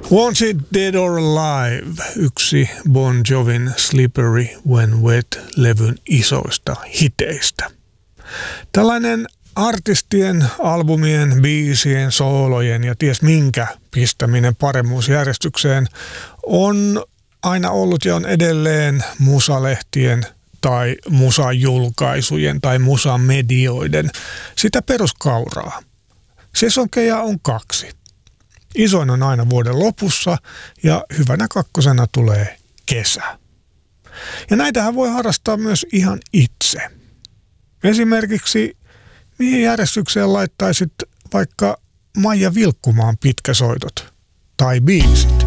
Wanted Dead or Alive, yksi Bon Jovin Slippery When Wet-levyn isoista hiteistä. Tällainen artistien, albumien, biisien, soolojen ja ties minkä pistäminen paremmuusjärjestykseen on aina ollut ja on edelleen musalehtien tai musajulkaisujen tai musamedioiden sitä peruskauraa. Sesonkeja on 2. Isoin on aina vuoden lopussa ja hyvänä kakkosena tulee kesä. Ja näitähän voi harrastaa myös ihan itse. Esimerkiksi mihin järjestykseen laittaisit vaikka Maija Vilkkumaan pitkäsoitot tai biisit?